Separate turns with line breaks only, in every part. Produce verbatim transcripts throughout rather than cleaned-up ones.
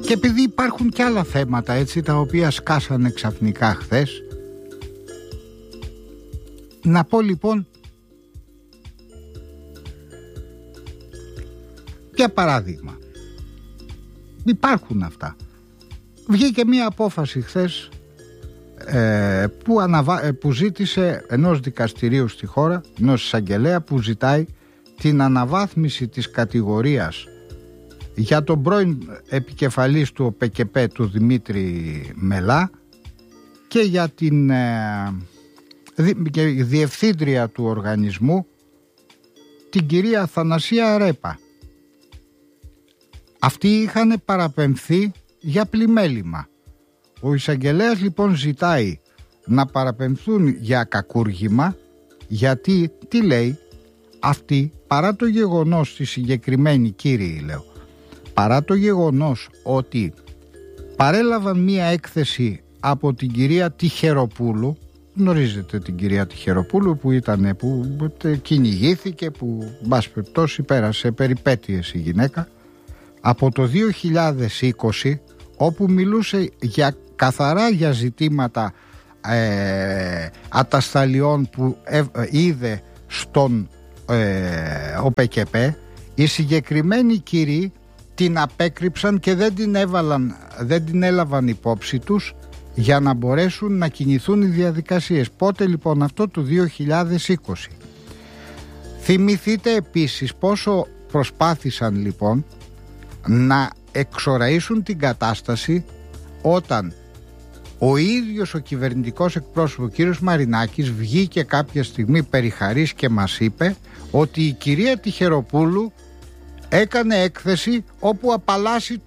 Και επειδή υπάρχουν και άλλα θέματα έτσι, τα οποία σκάσανε ξαφνικά χθες, να πω λοιπόν, για παράδειγμα, υπάρχουν αυτά. Βγήκε μία απόφαση χθες ε, που, αναβα... που ζήτησε ενός δικαστηρίου στη χώρα, ενός εισαγγελέα, που ζητάει την αναβάθμιση της κατηγορίας για τον πρώην επικεφαλής του ΟΠΕΚΕΠΕ, του Δημήτρη Μελά, και για την ε, δι... διευθύντρια του οργανισμού, την κυρία Θανασία Ρέπα. Αυτοί είχαν παραπεμφθεί για πλημέλημα. Ο εισαγγελέας λοιπόν ζητάει να παραπεμφθούν για κακούργημα, γιατί, τι λέει, αυτοί, παρά το γεγονός, τη συγκεκριμένη κύριοι λέω, παρά το γεγονός ότι παρέλαβαν μία έκθεση από την κυρία Τυχεροπούλου, γνωρίζετε την κυρία Τυχεροπούλου που ήταν, που κυνηγήθηκε, που μπας περιπτώσει πέρασε περιπέτειες η γυναίκα, από το δύο χιλιάδες είκοσι, όπου μιλούσε για, καθαρά για ζητήματα ε, ατασταλιών που ε, ε, είδε στον ε, ΟΠΕΚΕΠΕ. Οι συγκεκριμένοι κύριοι την απέκρυψαν και δεν την, έβαλαν, δεν την έλαβαν υπόψη τους για να μπορέσουν να κινηθούν οι διαδικασίες. Πότε λοιπόν? Αυτό το δύο χιλιάδες είκοσι. Θυμηθείτε επίσης πόσο προσπάθησαν λοιπόν να εξοραίσουν την κατάσταση όταν ο ίδιος ο κυβερνητικός εκπρόσωπος, ο κύριος Μαρινάκης, βγήκε κάποια στιγμή περιχαρής και μας είπε ότι η κυρία Τυχεροπούλου έκανε έκθεση όπου απαλλάσσει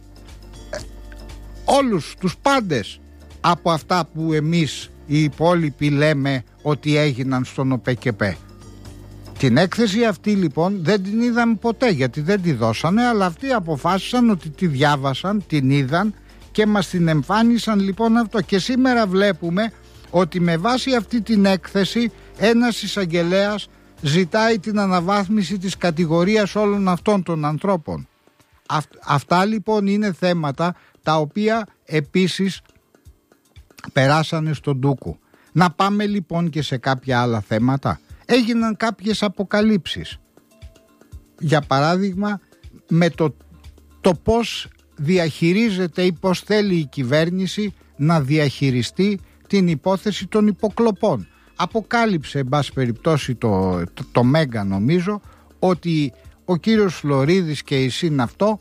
όλους τους πάντες από αυτά που εμείς οι υπόλοιποι λέμε ότι έγιναν στον ΟΠΕΚΕΠΕ. Την έκθεση αυτή λοιπόν δεν την είδαμε ποτέ, γιατί δεν τη δώσανε, αλλά αυτοί αποφάσισαν ότι τη διάβασαν, την είδαν και μας την εμφάνισαν λοιπόν αυτό. Και σήμερα βλέπουμε ότι με βάση αυτή την έκθεση ένας εισαγγελέας ζητάει την αναβάθμιση της κατηγορίας όλων αυτών των ανθρώπων. Αυ, αυτά λοιπόν είναι θέματα τα οποία επίσης περάσανε στον ντούκου. Να πάμε λοιπόν και σε κάποια άλλα θέματα. Έγιναν κάποιες αποκαλύψεις. Για παράδειγμα, με το, το πώς διαχειρίζεται ή πώς θέλει η κυβέρνηση να διαχειριστεί την υπόθεση των υποκλοπών. Αποκάλυψε, εν πάση περιπτώσει, το, το, το Μέγκα νομίζω, ότι ο κύριος Φλωρίδης και η ΣΥΝ αυτό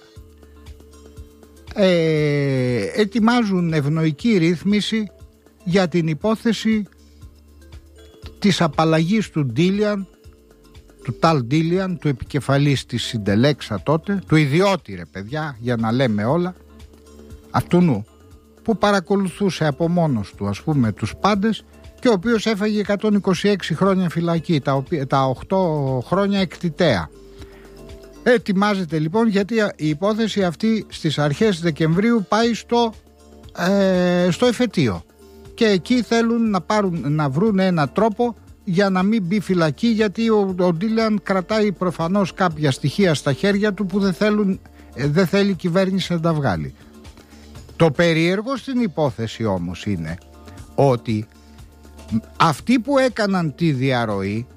ε, ετοιμάζουν ευνοϊκή ρύθμιση για την υπόθεση της απαλλαγής του Ντίλιαν, του Ταλ Ντίλιαν, του επικεφαλής της Συντελέξα τότε, του ιδιώτη ρε παιδιά, για να λέμε όλα, αυτού νου, που παρακολουθούσε από μόνος του ας πούμε τους πάντες και ο οποίος έφαγε εκατόν είκοσι έξι χρόνια φυλακή, τα, οποία, τα οκτώ χρόνια εκτιτέα. Ετοιμάζεται λοιπόν, γιατί η υπόθεση αυτή στις αρχές Δεκεμβρίου πάει στο, ε, στο εφετείο. Και εκεί θέλουν να, πάρουν, να βρουν ένα τρόπο για να μην μπει φυλακή, γιατί ο, ο Ντίλιαν κρατάει προφανώς κάποια στοιχεία στα χέρια του που δεν, θέλουν, δεν θέλει η κυβέρνηση να τα βγάλει. Το περίεργο στην υπόθεση όμως είναι ότι αυτοί που έκαναν τη διαρροή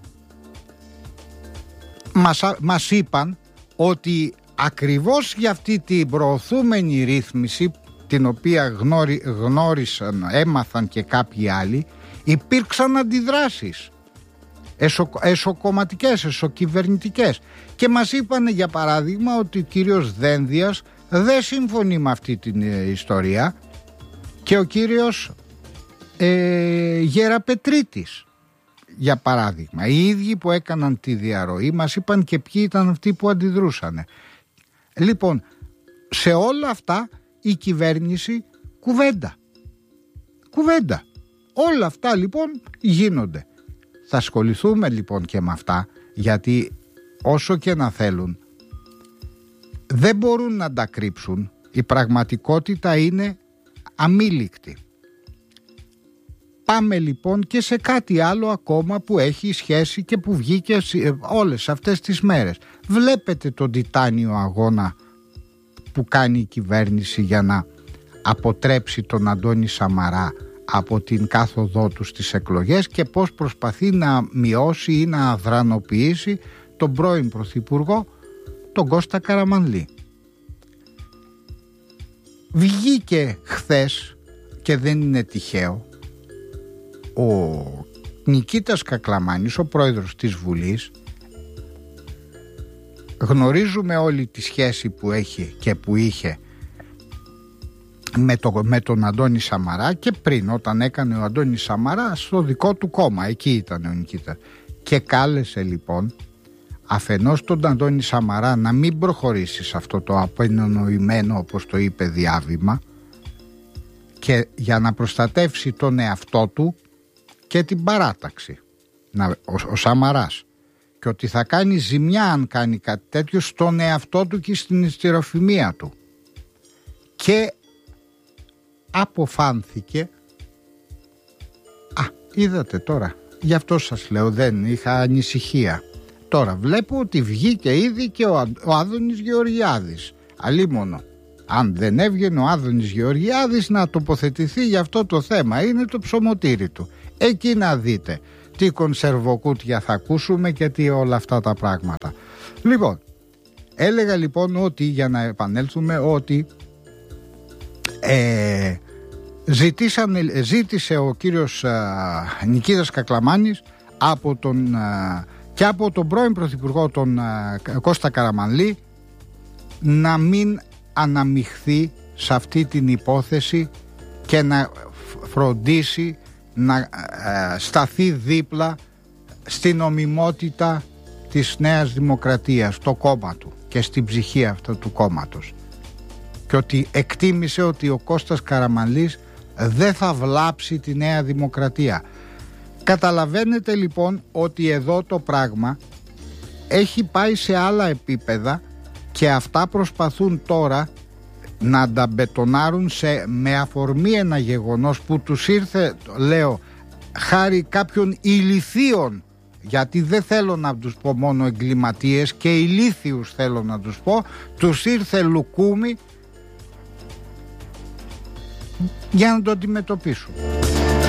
μας, μας είπαν ότι ακριβώς για αυτή την προωθούμενη ρύθμιση, την οποία γνώρι, γνώρισαν, έμαθαν και κάποιοι άλλοι, υπήρξαν αντιδράσεις εσω, εσωκομματικές, εσωκυβερνητικές, και μας είπαν για παράδειγμα ότι ο κύριος Δένδιας δεν συμφωνεί με αυτή την ε, ιστορία και ο κύριος ε, Γεραπετρίτης, για παράδειγμα. Οι ίδιοι που έκαναν τη διαρροή μας είπαν και ποιοι ήταν αυτοί που αντιδρούσαν. Λοιπόν, σε όλα αυτά η κυβέρνηση κουβέντα. Κουβέντα. Όλα αυτά λοιπόν γίνονται. Θα ασχοληθούμε λοιπόν και με αυτά, γιατί όσο και να θέλουν δεν μπορούν να τα κρύψουν. Η πραγματικότητα είναι αμήλικτη. Πάμε λοιπόν και σε κάτι άλλο ακόμα που έχει σχέση και που βγήκε όλες αυτές τις μέρες. Βλέπετε τον τιτάνιο αγώνα που κάνει η κυβέρνηση για να αποτρέψει τον Αντώνη Σαμαρά από την κάθοδό του στις εκλογές και πώς προσπαθεί να μειώσει ή να αδρανοποιήσει τον πρώην Πρωθυπουργό, τον Κώστα Καραμανλή. Βγήκε χθες, και δεν είναι τυχαίο, ο Νικήτας Κακλαμάνης, ο πρόεδρος της Βουλής. Γνωρίζουμε όλη τη σχέση που έχει και που είχε με, το, με τον Αντώνη Σαμαρά και πριν, όταν έκανε ο Αντώνης Σαμαρά στο δικό του κόμμα, εκεί ήταν ο Νικήτας, και κάλεσε λοιπόν αφενός τον Αντώνη Σαμαρά να μην προχωρήσει σε αυτό το απενονοημένο, όπως το είπε, διάβημα, και για να προστατεύσει τον εαυτό του και την παράταξη, να, ο, ο Σαμαράς, και ότι θα κάνει ζημιά αν κάνει κάτι τέτοιο στον εαυτό του και στην ιστεροφημία του. Και αποφάνθηκε, α, είδατε τώρα, γι' αυτό σας λέω, δεν είχα ανησυχία. Τώρα βλέπω ότι βγήκε ήδη και ο, ο Άδωνης Γεωργιάδης. Αλίμονο, αν δεν έβγαινε ο Άδωνης Γεωργιάδης να τοποθετηθεί για αυτό το θέμα, είναι το ψωμοτήρι του. Εκεί να δείτε τι κονσερβοκούτια θα ακούσουμε και τι όλα αυτά τα πράγματα. Λοιπόν, έλεγα λοιπόν ότι, για να επανέλθουμε, ότι ε, ζητήσανε, ζήτησε ο κύριος α, Νικήτας Κακλαμάνης από τον, α, και από τον πρώην Πρωθυπουργό, τον α, Κώστα Καραμανλή, να μην αναμειχθεί σε αυτή την υπόθεση και να φροντίσει να ε, σταθεί δίπλα στην νομιμότητα της Νέας Δημοκρατίας, στο κόμμα του και στην ψυχή αυτού του κόμματος, και ότι εκτίμησε ότι ο Κώστας Καραμανλής δεν θα βλάψει τη Νέα Δημοκρατία. Καταλαβαίνετε λοιπόν ότι εδώ το πράγμα έχει πάει σε άλλα επίπεδα και αυτά προσπαθούν τώρα να ανταμπετονάρουν σε, με αφορμή ένα γεγονός που τους ήρθε, λέω, χάρη κάποιων ηλιθίων, γιατί δεν θέλω να τους πω μόνο εγκληματίες, και ηλίθιους θέλω να τους πω, τους ήρθε λουκούμι για να το αντιμετωπίσουν.